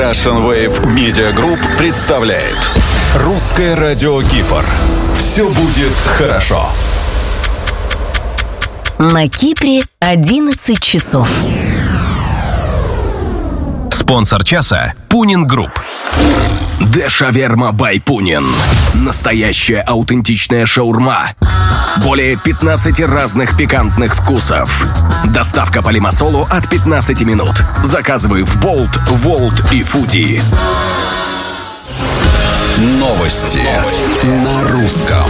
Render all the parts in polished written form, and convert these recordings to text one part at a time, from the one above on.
Russian Wave Media Group представляет Русское радио Кипр. Все будет хорошо. На Кипре 11 часов. Спонсор часа – Пунин Групп. Де Шаверма бай Пунин. Настоящая аутентичная шаурма. Более 15 разных пикантных вкусов. Доставка по Лимассолу от 15 минут. Заказывай в Болт, Волт и Фуди. Новости на русском.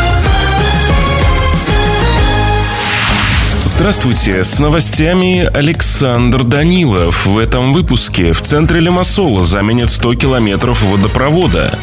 Здравствуйте, с новостями Александр Данилов. В этом выпуске в центре Лимассола заменят 100 километров водопровода.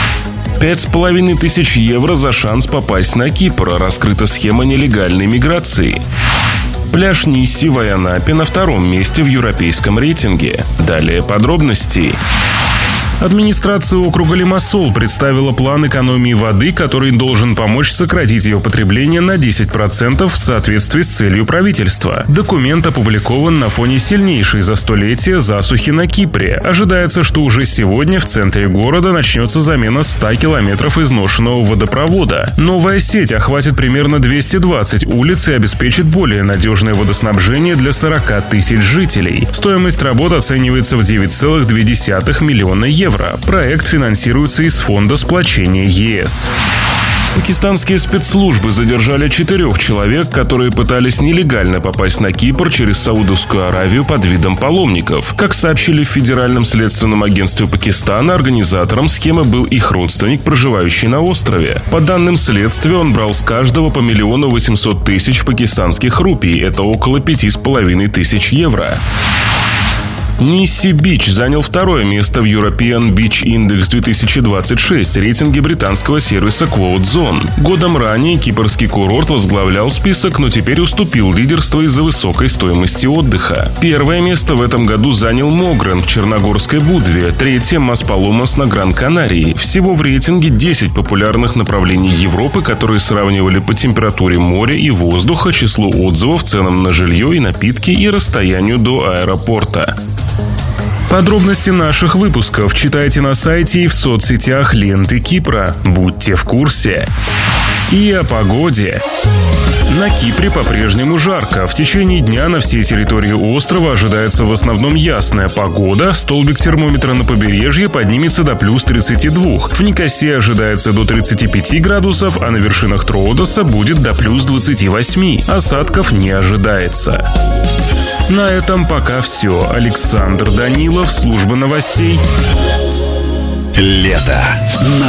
5500 евро за шанс попасть на Кипр. Раскрыта схема нелегальной миграции. Пляж Нисси в Айанапе на втором месте в европейском рейтинге. Далее подробности. Администрация округа Лимассол представила план экономии воды, который должен помочь сократить ее потребление на 10% в соответствии с целью правительства. Документ опубликован на фоне сильнейшей за столетие засухи на Кипре. Ожидается, что уже сегодня в центре города начнется замена 100 километров изношенного водопровода. Новая сеть охватит примерно 220 улиц и обеспечит более надежное водоснабжение для 40 тысяч жителей. Стоимость работ оценивается в 9,2 миллиона евро. Проект финансируется из фонда сплочения ЕС. Пакистанские спецслужбы задержали 4 человек, которые пытались нелегально попасть на Кипр через Саудовскую Аравию под видом паломников. Как сообщили в Федеральном следственном агентстве Пакистана, организатором схемы был их родственник, проживающий на острове. По данным следствия, он брал с каждого по 1 800 000 пакистанских рупий. Это около 5500 евро. Нисси Бич занял второе место в European Beach Index 2026, рейтинге британского сервиса QuoteZone. Годом ранее кипрский курорт возглавлял список, но теперь уступил лидерство из-за высокой стоимости отдыха. Первое место в этом году занял Могрен в Черногорской Будве, третье – Маспаломас на Гран-Канарии. Всего в рейтинге 10 популярных направлений Европы, которые сравнивали по температуре моря и воздуха, числу отзывов, ценам на жилье и напитки и расстоянию до аэропорта. Подробности наших выпусков читайте на сайте и в соцсетях ленты Кипра. Будьте в курсе. И о погоде. На Кипре по-прежнему жарко. В течение дня на всей территории острова ожидается в основном ясная погода. Столбик термометра на побережье поднимется до плюс 32. В Никосии ожидается до 35 градусов, а на вершинах Троодоса будет до плюс 28. Осадков не ожидается. На этом пока все. Александр Данилов, служба новостей. Лето.